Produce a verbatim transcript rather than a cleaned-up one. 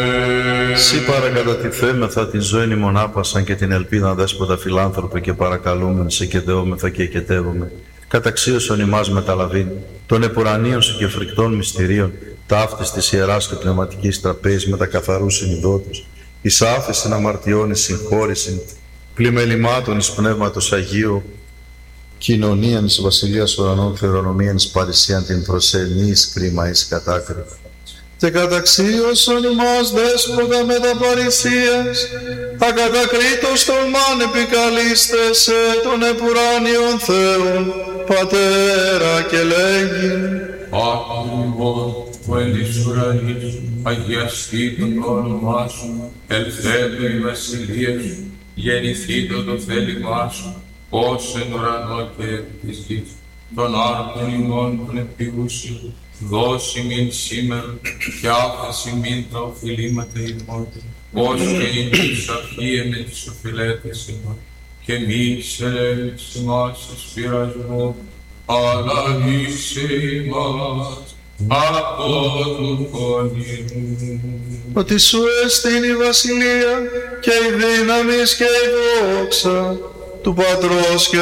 Σύ παρακατατιθέμεθα την ζωή μονάπασαν και την ελπίδα δέσποτα φιλάνθρωπε και παρακαλούμεν σε κεντεόμεθα και εκετεύομαι. Καταξίωσον ημάς μεταλαβήν, των επουρανίων σου και φρικτών μυστηρίων, ταύτης της ιεράς και πνευματικής τραπέζης με τα καθαρούς συνειδότους, εις άφησιν αμαρτιών εις συγχώρησιν, πλημελημάτων εις πνεύματος Αγίου, κοινωνίαν εις βασιλείας ουρανών, κληρονομίαν εις παρησίαν την προσενή εις κρίμα εις κατάκριφα. Και καταξίωσον ημάς δέσποτα με τα παρησίας, ακατακρίτως τολμάν επικαλείστε των επουράνιων Θεών, Πατέρα και λέγει. Πάτερ ημών, που εν της ουρανής, αγιαστήτω το όνομά σου, ελθέτω η βασιλεία σου, γεννηθήτω το θέλημά σου, ως εν ουρανό και επί της γης. Τον άρτον ημών των επίγουσιων, δώσει μην σήμερα και άφεση μην τα οφειλήματα ημών, ως και είναι της αρχή με τις οφειλέτες ημών, και μη σε ελέγξεις ημάς εις πειρασμό, αλλά είσαι ημάς από του πονηρού. Ότι σου εστίν η βασιλεία και η δύναμις και η δόξα του Πατρός και